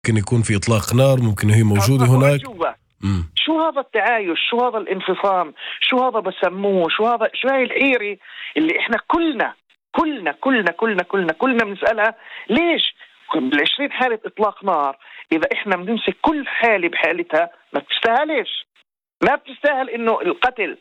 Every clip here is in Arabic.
ممكن يكون في إطلاق نار، ممكن هي موجودة هناك. شو هذا التعايش؟ شو هذا الانفصام؟ شو هذا بسموه؟ شو هاي الحيرة اللي احنا كلنا بنسألها؟ ليش بال20 حالة إطلاق نار إذا احنا بنمسك كل حالة بحالتها ما بتستاهلش؟ ما بتستاهل إنه القتل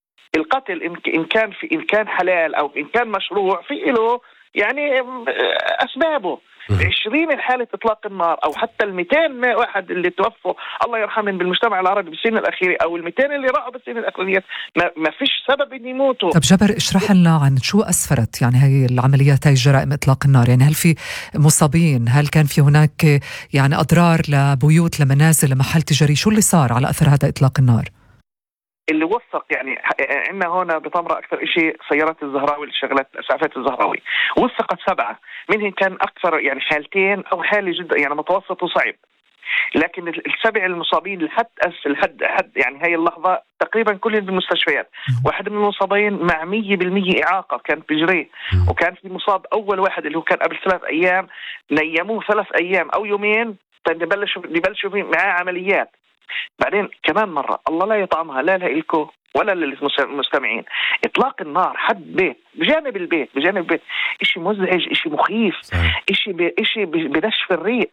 إن كان حلال أو إن كان مشروع في له يعني أسبابه. 20 حالة إطلاق النار أو حتى 200 واحد اللي توفوا الله يرحمهم بالمجتمع العربي بالسنة الأخيرة أو 200 اللي راحوا بالسنة الأخيرة ما فيش سبب إن يموتوا. طب جابر اشرح لنا عن شو أسفرت يعني هاي العمليات، هاي جرائم إطلاق النار. يعني هل في مصابين؟ هل كان في هناك يعني أضرار لبيوت لمنازل لمحل تجاري؟ شو اللي صار على أثر هذا إطلاق النار؟ اللي وثق يعني عندنا هنا بطمرة أكثر إشي سيارات الزهراوي الشغلات إسعافات الزهراوي وثقت 7 منهم كان أكثر يعني حالتين أو حالة جدا يعني متوسط وصعب، لكن ال7 المصابين الحد يعني هاي اللحظة تقريبا كلهم بالمستشفيات. واحد من المصابين مع 100% إعاقة كانت بجريه، وكان في مصاب أول واحد اللي هو كان قبل 3 أيام نيموه 3 أيام أو يومين ببلشوا معاه عمليات. بعدين كمان مرة الله لا يطعمها لا لإلكو ولا للمستمعين. إطلاق النار حد بيت بجانب البيت إشي مزعج، إشي مخيف، إشي بنشف الريق،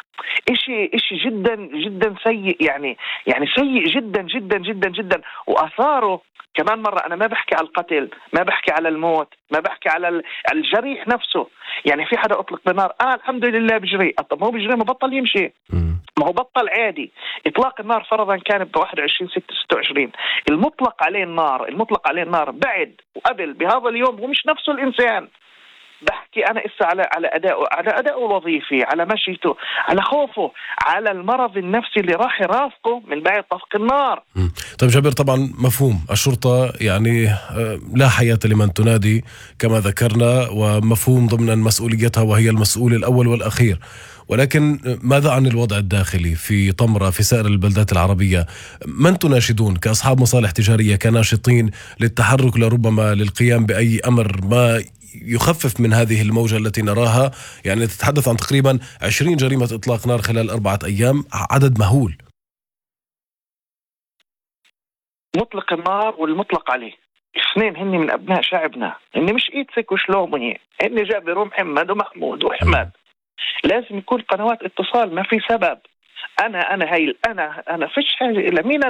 إشي جدا جدا سيء يعني سيء جدا جدا جدا جدا. وآثاره كمان مرة أنا ما بحكي على القتل، ما بحكي على الموت، ما بحكي على الجريح نفسه. يعني في حدا أطلق بالنار الحمد لله بجري، طب هو بجري ما بطل يمشي، ما هو بطل عادي. إطلاق النار فرضا كان ب21/6/26. المطلق عليه النار بعد وقبل بهذا اليوم هو مش نفسه الإنسان. بحكي أنا إسا على أداؤه الوظيفي، على مشيته، على خوفه، على المرض النفسي اللي راح يرافقه من بعد طفق النار. طيب جابر، طبعا مفهوم الشرطة يعني لا حياة لمن تنادي كما ذكرنا، ومفهوم ضمن مسؤوليتها وهي المسؤول الأول والأخير، ولكن ماذا عن الوضع الداخلي في طمرة في سائر البلدات العربية؟ من تناشدون كأصحاب مصالح تجارية، كناشطين للتحرك لربما للقيام بأي أمر ما يخفف من هذه الموجة التي نراها؟ يعني تتحدث عن تقريبا 20 جريمة إطلاق نار خلال 4 أيام، عدد مهول. مطلق النار والمطلق عليه 2 هن من أبناء شعبنا، هن مش إيدسك وشلومي، هن جابر ومحمد ومحمود وحماد. لازم يكون قنوات اتصال، ما في سبب أنا فيش حاجة إلا مين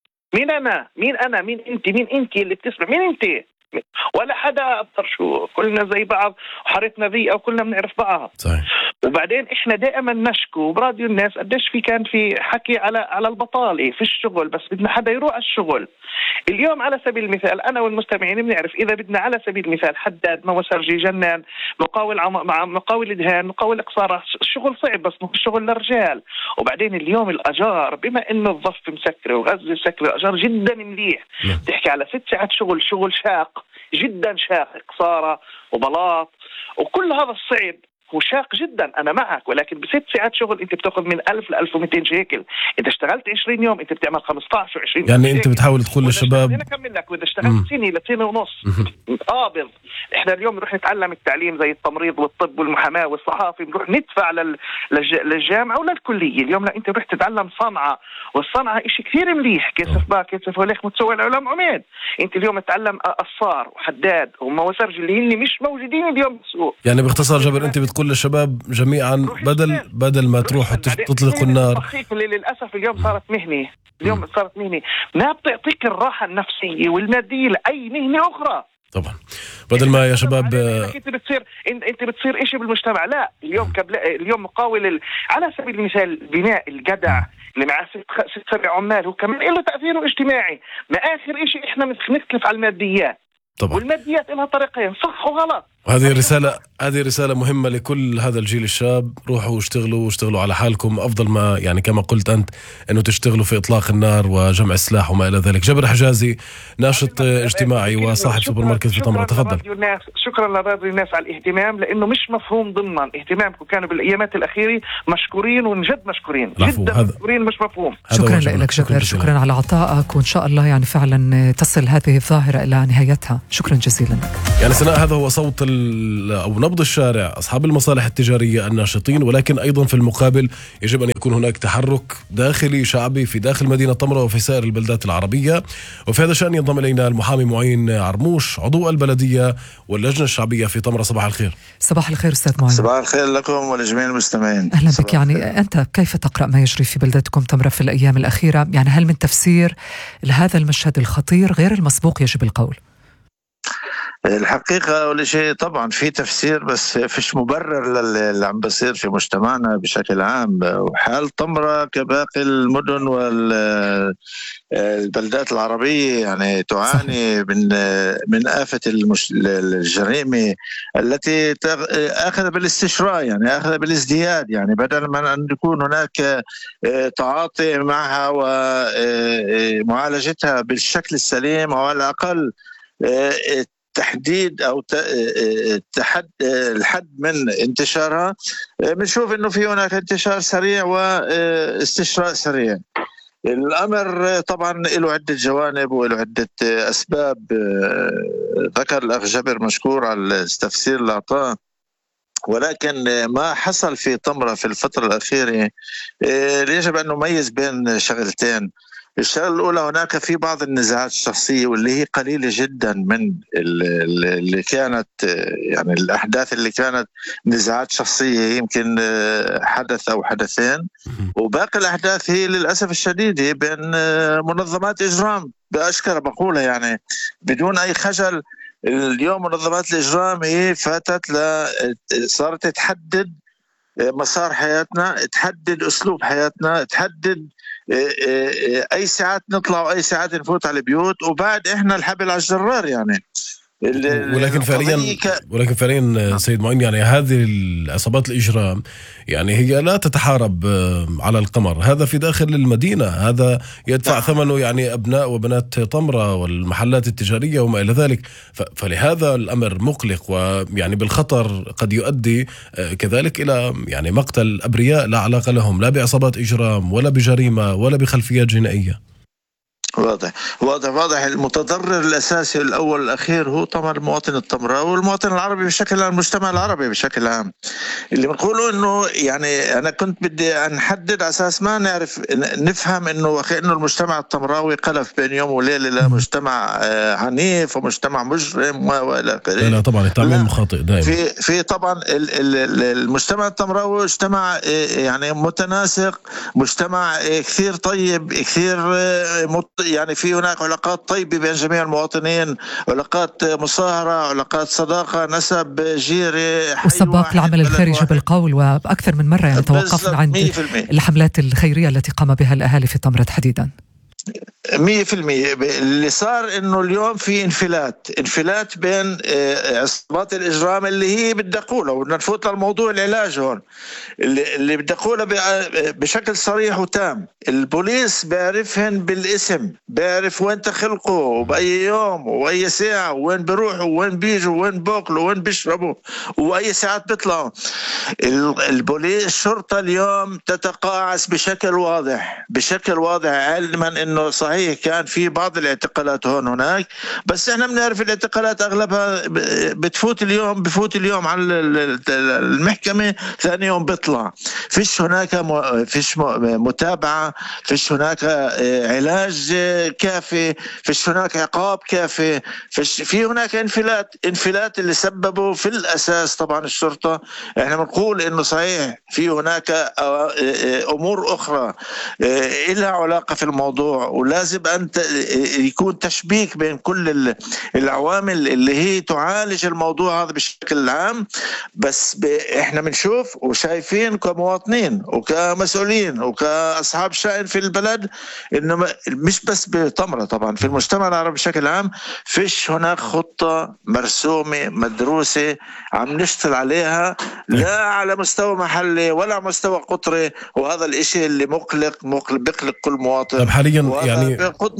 أنت اللي بتسمع، مين أنت؟ ولا حدا أبطر شو، كلنا زي بعض وحارتنا ذي أو كلنا بنعرف بعض. صحيح. وبعدين إحنا دائما نشكو براديو الناس قديش كان في حكي على البطالة في الشغل، بس بدنا حدا يروح الشغل. اليوم على سبيل المثال أنا والمستمعين بنعرف إذا بدنا على سبيل المثال حداد، موسرجي، جنان، مقاول دهان، مقاول إقصارة، الشغل صعب بس مو الشغل للرجال. وبعدين اليوم الأجار بما إنه الضف مسكرة وغزة مسكرة الأجار جدا مليح، تحكي على 6 ساعات شغل شاق جدا، شاق إقصارة وبلاط وكل هذا الصعب هو شاق جدا، أنا معك، ولكن ب6 ساعات شغل أنت بتأخذ من 1000 ل 1200 شيكل. إذا اشتغلت 20 يوم أنت بتعمل 15 و20. يعني أنت بتحاول تقول للشباب أنا أكمل لك، وإذا اشتغلت سنة لسنة ونص قابض. إحنا اليوم نروح نتعلم التعليم زي التمريض والطب والمحاماة والصحافة، بنروح ندفع للجامعة ولا الكلية. اليوم لا، أنت رح تتعلم صنعة، والصنعة إشي كثير مليح، كيف وليخ متسوي العلم عميد. أنت اليوم تتعلم قصار وحداد وموسرج اللي هن مش موجودين اليوم بالسوق. يعني باختصار جابر أنت بتقول للشباب جميعا بدل ما تروحوا تطلقوا النار. للأسف اليوم صارت مهنة، ما بتعطيك الراحة النفسية والمادية لأي مهنة أخرى. طبعا بدل ما يا شباب انت بتصير إشي بالمجتمع. لا اليوم مقاول على سبيل المثال بناء الجدع اللي معاه 6-7 عمال هو كمان له تأثير اجتماعي. ما آخر إشي إحنا نختلف على الماديات طبعا. والماديات لها طريقين، صح وغلط. هذه رسالة مهمة لكل هذا الجيل الشاب. روحوا واشتغلوا على حالكم، أفضل ما يعني كما قلت أنت أنه تشتغلوا في إطلاق النار وجمع السلاح وما إلى ذلك. جابر حجازي، ناشط اجتماعي وصاحب سوبر ماركت في طمرة، تفضل. شكرا لراديو الناس على الاهتمام، لأنه مش مفهوم ضمن اهتمامكم. كانوا بالأيامات الأخيرة مشكورين ونجد مشكورين جدا، مشكورين مش مفهوم. شكرا لك جابر، شكرا على عطائك، وإن شاء الله يعني فعلا تصل هذه الظاهرة إلى نهايتها. شكرا جزيلا. يعني سناء، هذا هو صوت أو نبض الشارع أصحاب المصالح التجارية الناشطين، ولكن أيضا في المقابل يجب أن يكون هناك تحرك داخلي شعبي في داخل مدينة طمرة وفي سائر البلدات العربية. وفي هذا الشأن ينضم إلينا المحامي معين عرموش، عضو البلدية واللجنة الشعبية في طمرة. صباح الخير. صباح الخير أستاذ معين. صباح الخير لكم ولجميع المستمعين. أهلا بك. يعني أنت كيف تقرأ ما يجري في بلدتكم طمرة في الأيام الأخيرة؟ يعني هل من تفسير لهذا المشهد الخطير غير المسبوق يجب القول؟ الحقيقة أول شيء طبعا في تفسير، بس فيش مبرر للي عم بصير في مجتمعنا بشكل عام. وحال طمرة كباقي المدن والبلدات العربية يعني تعاني من آفة الجريمة التي أخذ بالاستشراء، يعني أخذ بالازدياد. يعني بدل من أن يكون هناك تعاطي معها ومعالجتها بالشكل السليم، أو على الأقل تحديد أو الحد من انتشارها، بنشوف أنه في هناك انتشار سريع واستشراء سريع. الأمر طبعا له عدة جوانب وله عدة أسباب. ذكر الأخ جابر مشكور على التفسير اللي أعطاه، ولكن ما حصل في طمرة في الفترة الأخيرة يجب أن نميز بين شغلتين. الشغلة الأولى، هناك في بعض النزاعات الشخصية واللي هي قليلة جدا من اللي كانت، يعني الأحداث اللي كانت نزاعات شخصية، يمكن حدث أو حدثين، وباقي الأحداث هي للأسف الشديد هي بين منظمات إجرام بأشكال بقولها يعني بدون أي خجل. اليوم منظمات الإجرام هي فاتت صارت تحدد مسار حياتنا، تحدد أسلوب حياتنا، تحدد أي ساعات نطلع وأي ساعات نفوت على البيوت، وبعد إحنا الحبل على الجرار يعني. ولكن فعليا سيد معين، يعني هذه العصابات الإجرام يعني هي لا تتحارب على القمر، هذا في داخل المدينة، هذا يدفع ثمنه يعني أبناء وبنات طمرة والمحلات التجارية وما إلى ذلك. فلهذا الأمر مقلق، ويعني بالخطر قد يؤدي كذلك إلى يعني مقتل أبرياء لا علاقة لهم لا بعصابات إجرام ولا بجريمة ولا بخلفيات جنائية. واضح. المتضرر الأساسي الأول والأخير هو طبعا المواطن الطمراوي والمواطن العربي بشكل عام، المجتمع العربي بشكل عام. اللي بنقوله إنه يعني أنا كنت بدي نحدد على أساس ما نعرف نفهم إنه وكأنه المجتمع الطمراوي قلب بين يوم وليلة لمجتمع عنيف ومجتمع مجرم وإلى آخره. لا طبعا التعميم خاطئ دائما. في طبعا المجتمع الطمراوي مجتمع يعني متناسق، مجتمع كثير طيب، كثير يعني في هناك علاقات طيبة بين جميع المواطنين، علاقات مصاهرة، علاقات صداقة، نسب، جيرة، وسباق العمل الخيري بالقول. وأكثر من مرة يعني توقفنا عند الحملات الخيرية التي قام بها الأهالي في طمرة تحديدا. 100%. اللي صار انه اليوم في انفلات بين عصابات الاجرام اللي هي بدها قولها، وبدنا نفوت للموضوع العلاج هون، اللي بدها قولها بشكل صريح وتام. البوليس بيعرفهن بالاسم، بيعرف وين تخلقوا وبأي يوم وأي ساعة، وين بيروحوا وين بيجوا وين بوكلوا وين بيشربوا وأي ساعات بيطلعوا. البوليس الشرطة اليوم تتقاعس بشكل واضح علما انه صحيح كان في بعض الاعتقالات هون هناك، بس احنا بنعرف الاعتقالات اغلبها بفوت اليوم على المحكمة، ثاني يوم بيطلع. فيش متابعة، فيش هناك علاج كافي، فيش هناك عقاب كافي، في هناك انفلات اللي سببوا في الأساس طبعا الشرطة. احنا بنقول انه صحيح في هناك امور اخرى لها علاقة في الموضوع، ولازم أن يكون تشبيك بين كل العوامل اللي هي تعالج الموضوع هذا بشكل عام. بس احنا بنشوف وشايفين كمواطنين وكمسؤولين وكأصحاب شأن في البلد انه مش بس بطمرة، طبعا في المجتمع العربي بشكل عام فيش هناك خطة مرسومة مدروسة عم نشتغل عليها، لا على مستوى محلي ولا على مستوى قطري. وهذا الاشي اللي بيقلق كل مواطن. طب حاليا يعني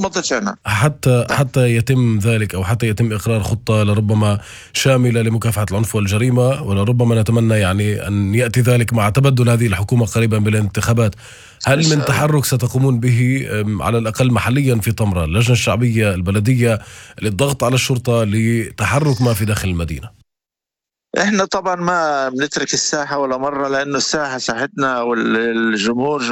حتى يتم ذلك، أو حتى يتم إقرار خطة لربما شاملة لمكافحة العنف والجريمة، ولربما نتمنى يعني أن يأتي ذلك مع تبدل هذه الحكومة قريبا بالانتخابات، هل من تحرك ستقومون به على الأقل محليا في طمرة، اللجنة الشعبية البلدية، للضغط على الشرطة لتحرك ما في داخل المدينة؟ احنا طبعا ما بنترك الساحه ولا مره، لانه الساحه ساحتنا والجمهور